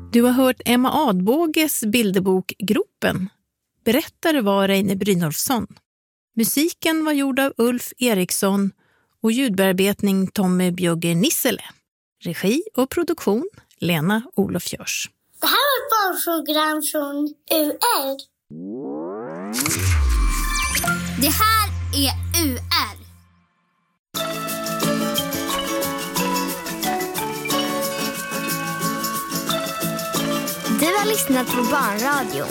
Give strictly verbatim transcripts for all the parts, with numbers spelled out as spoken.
Du har hört Emma Adbåges bilderbok Gropen. Berättare var Reine Brynolfsson. Musiken var gjord av Ulf Eriksson och ljudbearbetning Tommy Bjögge Nissele. Regi och produktion Lena Olof Görs. Det här är ett barnprogram från U R. Det här är U R. Du har lyssnat på Barnradion.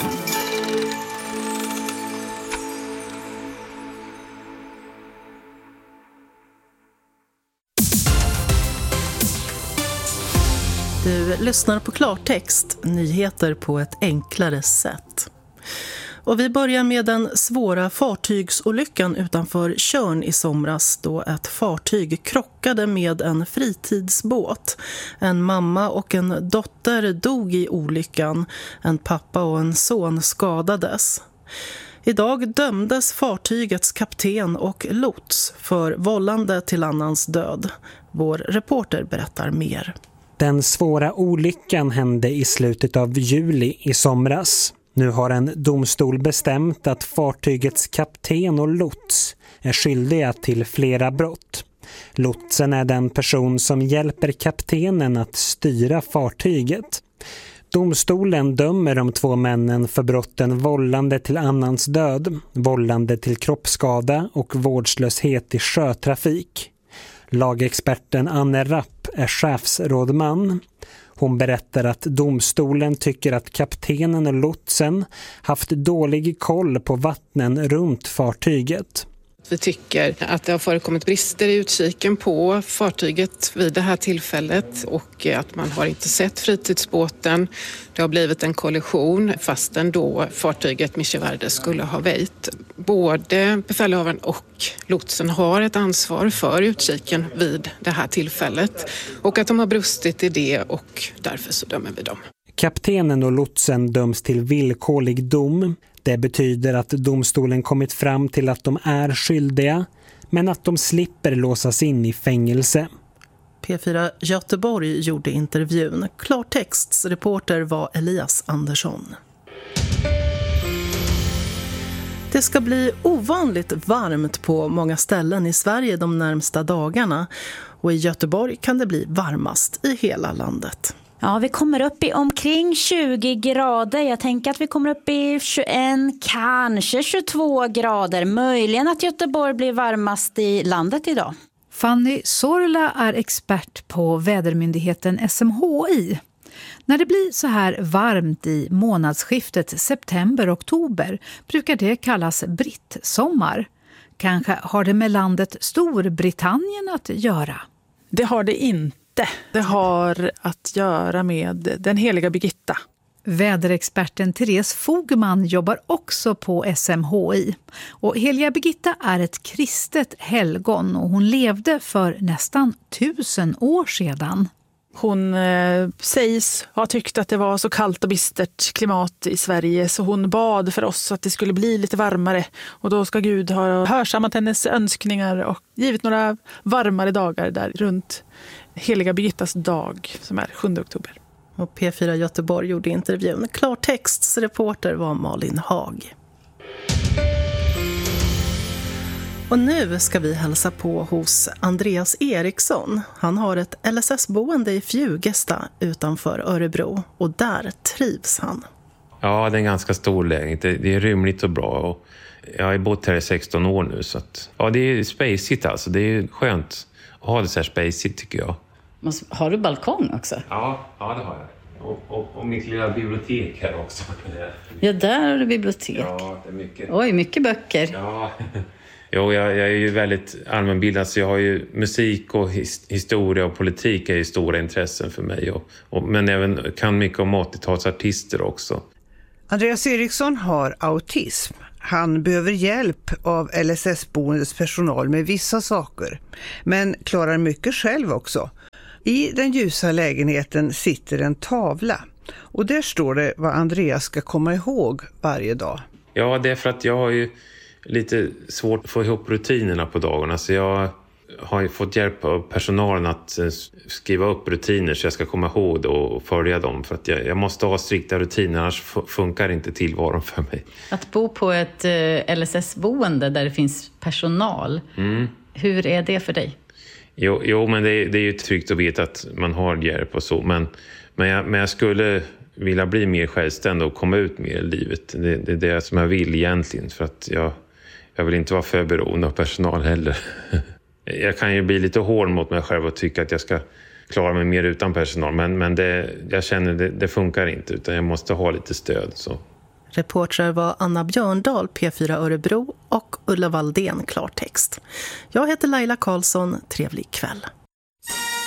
Du lyssnar på Klartext, nyheter på ett enklare sätt. Och vi börjar med den svåra fartygsolyckan utanför Tjörn i somras då ett fartyg krockade med en fritidsbåt. En mamma och en dotter dog i olyckan. En pappa och en son skadades. Idag dömdes fartygets kapten och lots för vållande till annans död. Vår reporter berättar mer. Den svåra olyckan hände i slutet av juli i somras. Nu har en domstol bestämt att fartygets kapten och lots är skyldiga till flera brott. Lotsen är den person som hjälper kaptenen att styra fartyget. Domstolen dömer de två männen för brotten vållande till annans död, vållande till kroppsskada och vårdslöshet i sjötrafik. Lagexperten Anne Rapp är chefsrådman. Hon berättar att domstolen tycker att kaptenen och lotsen haft dålig koll på vattnen runt fartyget. Vi tycker att det har förekommit brister i utkiken på fartyget vid det här tillfället och att man har inte sett fritidsbåten. Det har blivit en kollision fastän då fartyget Micheverde skulle ha väjt. Både befälhavaren och lotsen har ett ansvar för utkiken vid det här tillfället och att de har brustit i det och därför så dömer vi dem. Kaptenen och lotsen döms till villkorlig dom. Det betyder att domstolen kommit fram till att de är skyldiga, men att de slipper låsas in i fängelse. P fyra Göteborg gjorde intervjun. Klartexts reporter var Elias Andersson. Det ska bli ovanligt varmt på många ställen i Sverige de närmsta dagarna. Och i Göteborg kan det bli varmast i hela landet. Ja, vi kommer upp i omkring tjugo grader. Jag tänker att vi kommer upp i tjugoett, kanske tjugotvå grader. Möjligen att Göteborg blir varmast i landet idag. Fanny Sorla är expert på vädermyndigheten S M H I. När det blir så här varmt i månadsskiftet september-oktober brukar det kallas brittsommar. Kanske har det med landet Storbritannien att göra. Det har det inte. Det har att göra med den heliga Birgitta. Väderexperten Therese Fogman jobbar också på S M H I. Och heliga Birgitta är ett kristet helgon och hon levde för nästan tusen år sedan. Hon eh, sägs ha tyckt att det var så kallt och bistert klimat i Sverige så hon bad för oss att det skulle bli lite varmare. Och då ska Gud ha hörsammat hennes önskningar och givit några varmare dagar där runt heliga Birgittas dag som är sjunde oktober. Och P fyra Göteborg gjorde intervjun. Klartexts reporter var Malin Hag. Och nu ska vi hälsa på hos Andreas Eriksson. Han har ett L S S-boende i Fjugesta utanför Örebro och där trivs han. Ja, det är en ganska stor lägenhet. Det är rymligt och bra och jag har bott här i sexton år nu så att, ja, det är spacigt alltså. Det är skönt att ha det så här spacigt tycker jag. Har du balkong också? Ja, ja det har jag. Och, och, och mitt lilla bibliotek här också. Ja, där har du bibliotek. Ja, det är mycket. Oj, mycket böcker. Ja, jo, jag, jag är ju väldigt allmänbildad så jag har ju musik och his, historia och politik är ju stora intressen för mig. Och, och, men även kan mycket om åttiotalsartister också. Andreas Eriksson har autism. Han behöver hjälp av L S S-boendets personal med vissa saker, men klarar mycket själv också. I den ljusa lägenheten sitter en tavla och där står det vad Andreas ska komma ihåg varje dag. Ja, det är för att jag har ju lite svårt att få ihop rutinerna på dagarna så jag har ju fått hjälp av personalen att skriva upp rutiner så jag ska komma ihåg och följa dem. För att jag, jag måste ha strikta rutiner, annars funkar inte tillvaron för mig. Att bo på ett L S S-boende där det finns personal, mm. hur är det för dig? Jo, jo men det, det är ju tryggt att veta att man har hjälp och så. Men, men, jag, men jag skulle vilja bli mer självständig och komma ut mer i livet. Det, det är det som jag vill egentligen, för att jag, jag vill inte vara för beroende av personal heller. Jag kan ju bli lite hård mot mig själv och tycka att jag ska klara mig mer utan personal. Men, men det, jag känner det, det funkar inte, utan jag måste ha lite stöd. Så. Reportrar var Anna Björndal, P fyra Örebro, och Ulla Valdén, Klartext. Jag heter Laila Karlsson, trevlig kväll.